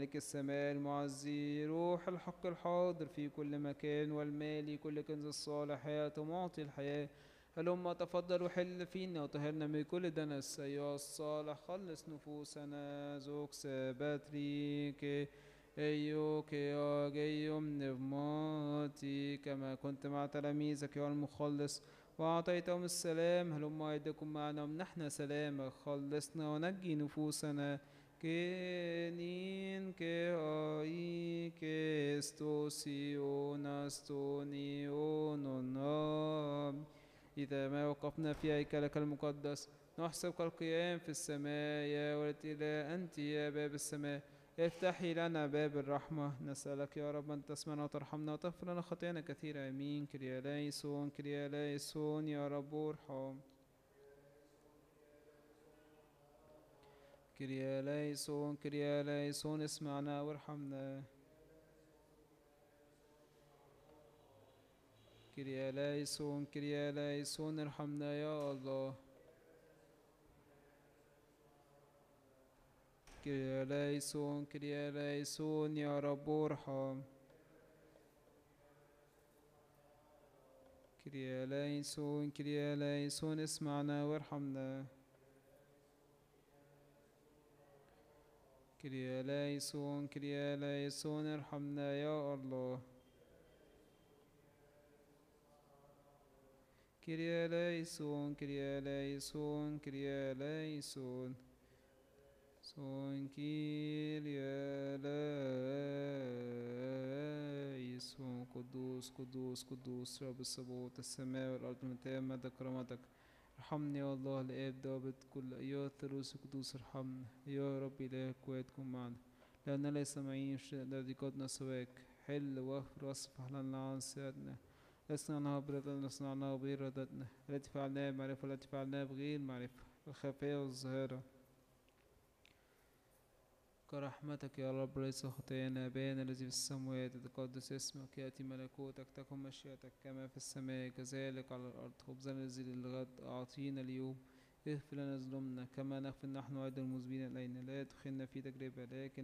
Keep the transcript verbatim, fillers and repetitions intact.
ملك السماء المعزي روح الحق الحاضر في كل مكان والمالي كل كنز الصالحات ومعطي الحياة. هلما تفضل وحل فينا وطهرنا من كل دنس أيها الصالح. خلص نفوسنا زوك سباتريك أيوك يا جيوم نفماتي كما كنت مع تلاميذك يا المخلص وأعطيتهم السلام. هلما أيدكم معنا ومنحنا سلامك. خلصنا ونجي نفوسنا كينين كأي كستوسيون استونيون نام. إذا ما وقفنا في هيكلك المقدس نحسب كالقيام في السماء يا ولد إله أنت يا باب السماء. افتحي لنا باب الرحمة. نسألك يا رب أن تسمعنا وترحمنا وتغفر لنا خطايانا كثيرة. آمين. كريا ليسون كريا ليسون يا رب ارحم. كريا ليسون كريا ليسون اسمعنا وارحمنا. كريا ليسون كريا ليسون ارحمنا يا الله. كريا ليسون كريا ليسون يا رب ارحم. كريا ليسون كريا ليسون اسمعنا وارحمنا. كريا ليسون كريا ليسون ارحمنا يا الله. كريا ليسون كريا ليسون كريا ليسون سون كريا ليسون. قدوس قدوس قدوس رب السبوت السماء والأرض متى مدى كرامتك. ارحمني يا الله الآب ضابط كل أيها الثالوث القدوس ارحمنا يا رب إله القوات كن معنا لأن ليس معين الذي قدنا سواك. حل واغفر واصفح لنا عن سيادنا. لسنا عنها برضا لسنا عنها بغير ردتنا التي فعلناها بمعرفة والتي فعلناها بغير معرفة الخفية والظاهرة. كرحمتك يا رب ليس خطايانا. أبانا الذي في السماوات يتقدس اسمك يأتي ملكوتك تكن مشيئتك كما في السماء كذلك على الأرض. خبزنا الذي للغد أعطينا اليوم. اغفر لنا ذنوبنا كما نغفر نحن أيضا المذنبين إلينا لا تدخلنا في تجربة لكن